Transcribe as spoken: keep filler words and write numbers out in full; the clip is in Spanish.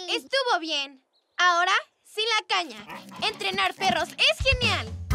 Estuvo bien. Ahora, sin la caña. Entrenar perros es genial.